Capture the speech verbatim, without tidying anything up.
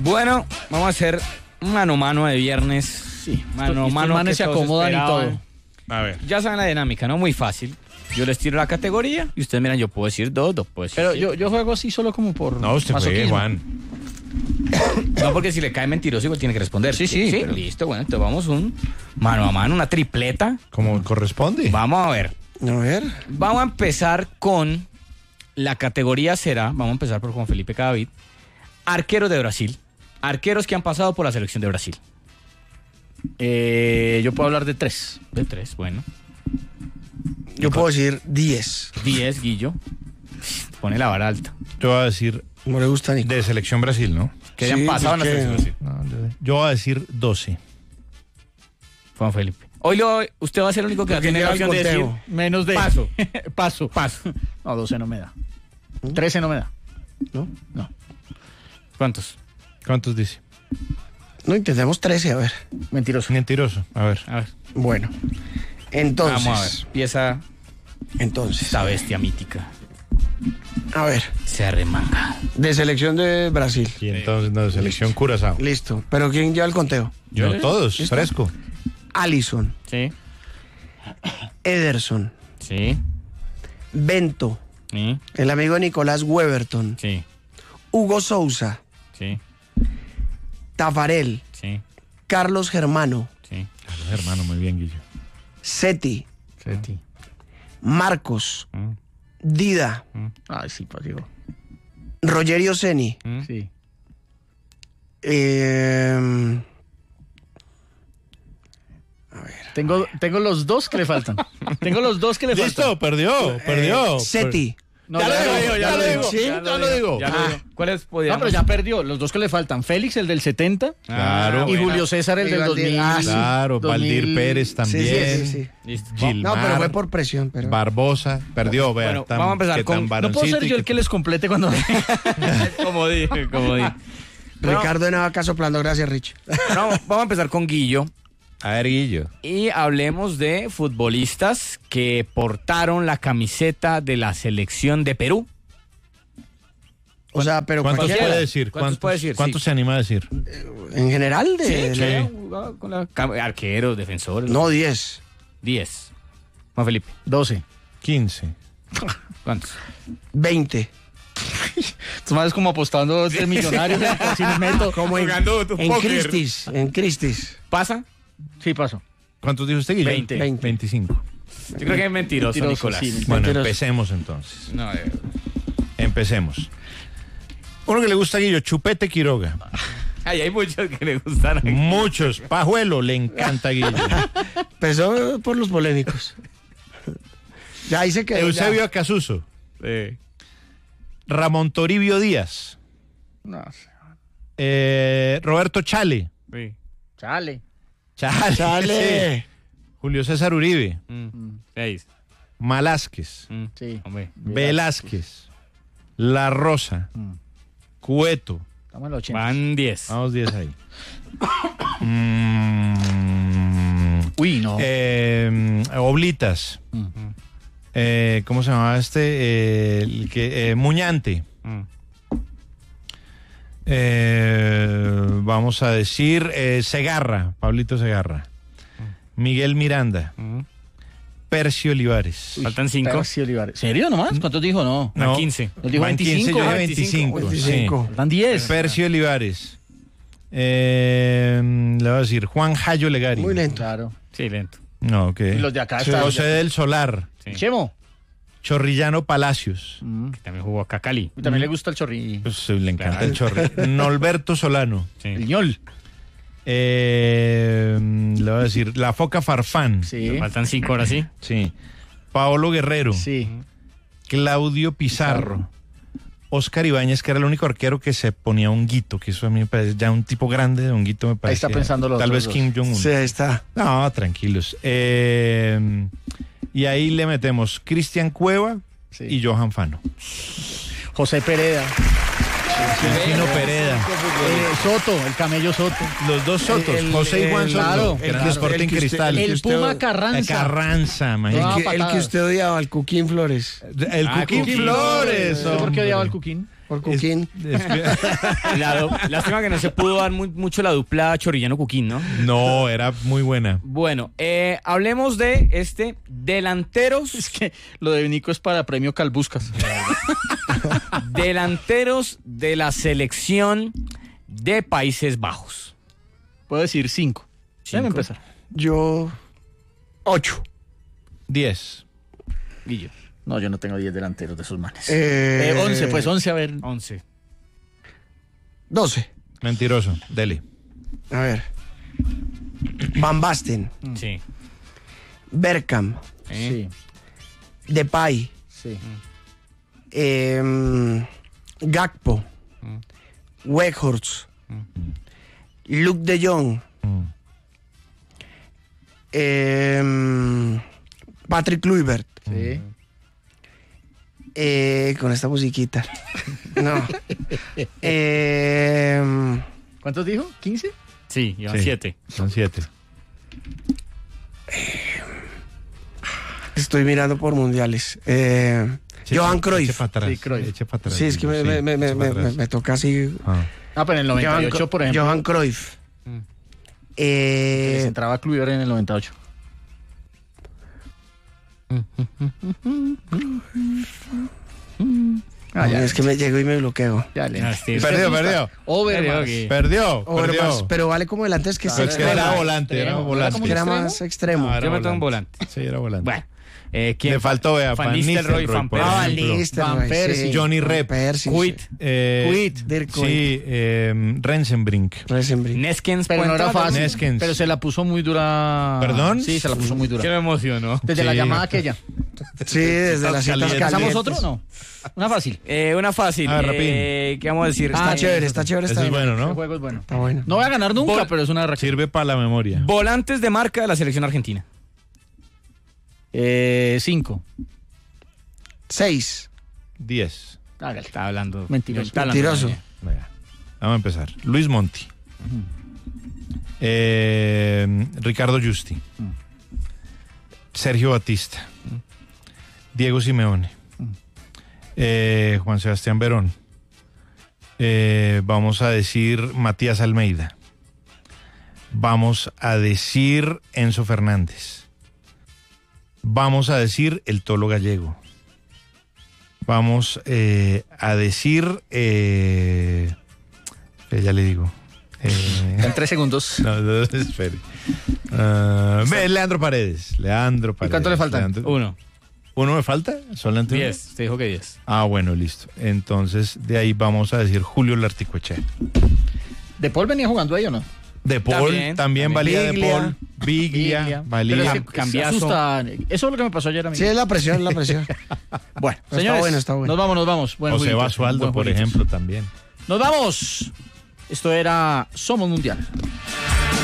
Bueno, vamos a hacer mano a mano de viernes. Sí, mano a mano. Los manes se acomodan y todo. A ver. Ya saben la dinámica, ¿no? Muy fácil. Yo les tiro la categoría y ustedes miran, yo puedo decir dos, dos puedo decir Pero siete. yo, yo juego así solo como por No, usted juegue, Juan. No, porque si le cae mentiroso igual tiene que responder. Sí, sí, ¿Sí? pero- Listo, bueno, entonces vamos un mano a mano, una tripleta. Como corresponde. Vamos a ver. A ver. Vamos a empezar con la categoría será, vamos a empezar por Juan Felipe Cadavid, arqueros de Brasil. Arqueros que han pasado por la selección de Brasil. Eh, yo puedo hablar de tres. De tres, bueno. Yo puedo decir diez. Diez, Guillo. Pone la vara alta. Yo voy a decir No le gusta ni. de selección Brasil, ¿no? Que Sí, hayan pasado en la porque- selección de Brasil. No, yo- Yo voy a decir doce. Juan Felipe. Hoy lo, usted va a ser el único que va a Porque tener la lleva opción el de decir conteo. Menos de... paso. Paso. Paso. No, doce no me da. trece no me da. ¿No? No. ¿Cuántos? ¿Cuántos dice? No, intentemos trece, a ver. Mentiroso. Mentiroso. A ver. A ver. Bueno. Entonces. Vamos a ver. Empieza Entonces. esta bestia mítica. A ver. Se arremanga. De selección de Brasil. Y entonces, no, selección Curazao. Listo. ¿Pero quién lleva el conteo? Yo, ¿Yo? todos, ¿Listo? fresco. Allison. Sí. Ederson. Sí. Bento. Sí. El amigo de Nicolás Weberton. Sí. Hugo Sousa. Sí. Tafarel. Sí. Carlos Germano. Sí. Carlos, hermano, muy bien, Guillo. Seti. Seti. Marcos. Mm, Dida. Ay, sí, pues digo. Rogerio Ceni. mm. Sí. Eh, Tengo, tengo los dos que le faltan. Tengo los dos que le faltan. Listo, perdió, perdió. Seti. No, Ya lo digo, ya lo digo. ¿Sí? Ya lo digo. Ya lo Ah. digo. ¿Cuáles No, podríamos? pero ya perdió. Los dos que le faltan. Félix, el del setenta. Claro. Y bueno. Julio César, el Y del Valdir- dos mil. ah, sí. Claro, dos mil. Valdir Pérez Sí, también. sí, sí, sí. Listo. Gilmar, No, pero fue por presión. Pero... Barbosa, perdió, vea. Bueno, tan- vamos a empezar que con- tan no No puedo ser varoncito yo y el que les complete cuando... como dije, como dije. Ricardo de Navaca soplando. Gracias, Rich. No, vamos a empezar con Guillo. A ver, Guillo. Y hablemos de futbolistas que portaron la camiseta de la selección de Perú. O sea, pero ¿Cuántos cualquiera. puede decir? ¿Cuántos puede decir? ¿Cuántos Sí. se anima a decir? En general, de. Sí, de- sí. Jugaba con la cam- arqueros, defensores. No, diez. Diez. Juan Felipe. doce. quince. ¿Cuántos? veinte. Tú más como apostando de millonarios en el casino meto. Como en, Jugando tu en póker. Christie's. En Christie's. ¿Pasa? Sí, paso. ¿Cuántos dijo usted, Guillo? veinte. veinte. veinticinco. Yo creo que es mentiroso, Mentiroso, Nicolás. sí. Bueno, Mentiroso. empecemos entonces. No, eh, Empecemos. Uno que le gusta a Guillo, Chupete Quiroga. ay, hay muchos que le gustan. Muchos. Pajuelo le encanta a Guillo. Empezó por los polémicos. Ya ahí se quedó. Eusebio ya. Acasuso. Sí. Ramón Toribio Díaz. No sé. Eh, Roberto Chale. Sí. Chale. Chale. Chale. Sí. Julio César Uribe. Mm. Seis. Malásquez. Mm. Sí. Hombre. Velázquez. La Rosa. Mm. Cueto. Estamos en los ochenta. Van diez. Vamos diez ahí. Mm, Uy, no. eh, Oblitas. Mm. Eh, ¿Cómo se llamaba este? Eh, el que, eh, Muñante. Mm. Eh, vamos a decir eh, Segarra, Pablito Segarra. Miguel Miranda. Mm. Percio Olivares. Faltan cinco. Percy Olivares. ¿Serio nomás? ¿Cuántos dijo? No. Van quince. Nos dijo Van quince, veinticinco. yo dije Ah, veinticinco. veinticinco. Faltan diez. Sí. Percio Olivares. Eh, le voy a decir Juan Jayo Legari. Muy lento. Claro. Sí, lento. No, ok. Y los de acá Sí. están. José del Solar. Sí. Chemo. Chorrillano Palacios. Mm. También jugó acá Cali. Y también le gusta el chorri. Pues, le encanta Claro. el chorri. Norberto Solano. El Sí. ñol. Eh, le voy a decir La Foca Farfán. Sí. Faltan cinco ahora sí. Sí. Paolo Guerrero. Sí. Claudio Pizarro. Oscar Ibáñez, que era el único arquero que se ponía un guito, que eso a mí me parece ya un tipo grande de un guito me parece. está pensando los Tal otros vez Kim dos. Jong-un. Sí, ahí está. No, tranquilos. Eh, y ahí le metemos Cristian Cueva Sí. y Johan Fano. José Pereda. Chino Pereda. Eh, Soto, el camello Soto. Los dos Sotos, El- José y Juan el- Soto, claro, que eran claro. de Sporting El que usted- Cristal. El usted- Puma el Carranza. Carranza, El imagínate. No, que, el que patadas. usted odiaba, el Cuquín Flores. El Ah, Cuquín Cuquín Flores. ¿Usted por qué odiaba al hombre. Cuquín? Por Cuquín. Es- es- La do- lástima que no se pudo dar muy- mucho la dupla Chorrillano-Cuquín, ¿no? no, era muy buena. Bueno, eh, hablemos de este delanteros, Es que lo de Nico es para premio Calbuscas. delanteros de la selección de Países Bajos. Puedo decir cinco. Déjame Cinco. empezar. Yo, ocho. diez. Guillo. No, yo no tengo diez delanteros de esos manes. Eh, Eh, once, pues once, a ver. once. doce. Mentiroso. Dele. A ver. Van Basten, Sí. Bergkamp, ¿eh? Sí, Depay, sí. eh, Gakpo, Weghorst, Luke de Jong, Mm. eh, Patrick Kluivert, Sí. eh, con esta musiquita. No. Eh, ¿Cuántos dijo? ¿quince? Sí, llevan Sí. siete. Son siete. estoy mirando por mundiales. Eh, Eche- Johan Eche Cruyff. para atrás. Sí, Cruyff. Eche para atrás. Sí, es que me, Sí, me- me- me- eche para me- atrás. me toca así. Ah. Ah, pero en el noventa y ocho, Johan, por ejemplo, Johan Cruyff. Mm. les Eh, entraba Kluivert en el noventa y ocho. Ah, ya, es que me llego y me bloqueo. ya le. Ah, sí. Perdió, perdió. Overmars. Perdió, Perdió, O bueno, perdió. más, pero vale como delante, es que es Ah, es que extremo. era volante, era Extremo. volante. Era Que era ¿Extremo? más extremo. Ah, era Yo me tengo un volante. volante. Sí, era volante. Bueno, eh, ¿quién? Le faltó, vea, Van Van Nistelrooy, Nistelrooy, Van por Persie. Ah, Van ejemplo. Nistelrooy, Van Persie, sí. Johnny Van Rep. Persie, Kuit, Eh, Kuit, Dirk Kuyt. Sí, eh, Rensenbrink. sí. Resenbrink. Neskens. Pero no ¿puede era entrar? fácil. Neskens. Pero se la puso muy dura. ¿Perdón? Sí, se la puso muy Que dura. me emocionó. Desde la Sí. llamada aquella. Sí, desde las citas calientes. ¿Pasamos calientes. otro? No. Una fácil. Eh, una fácil. A ver, eh, ¿Qué vamos a decir? Está Eh, chévere, está chévere. Ese Está es bien. bueno, El ¿no? juego es bueno. Está bueno. No voy a ganar nunca, Bol- pero es una reacción. Sirve para la memoria. Volantes de marca de la selección argentina. Eh, cinco. Seis. diez. Hágale. Está hablando. Mentiroso. está hablando Mentiroso. de- Venga, vamos a empezar. Luis Monti. Eh, Ricardo Justi. Sergio Batista. Diego Simeone. Eh, Juan Sebastián Verón. Eh, vamos a decir Matías Almeida. Vamos a decir Enzo Fernández. Vamos a decir el Tolo Gallego. Vamos eh, a decir... Eh, eh, ya le digo. Eh, En tres segundos. no, no, espere. Ah, ve, Leandro Paredes. Leandro Paredes. cuánto le faltan? Leandro- Uno. ¿Uno me falta? ¿Solamente uno? Diez. Te dijo que diez. Ah, bueno, listo. Entonces, de ahí vamos a decir Julio Larticoechea. ¿De Paul venía jugando ahí o no? De Paul, también, También, valía Biglia. de Paul. Biglia, Biglia. valía. Pero Cam- se- se cambiazo. asusta. Eso es lo que me pasó ayer a mí. Sí, es la presión, la presión. Bueno, Está señores, bueno, está bueno. nos vamos, nos vamos. Buen José jueguito, Basualdo, buen por jueguito. ejemplo, también. Nos vamos. Esto era Somos Mundial.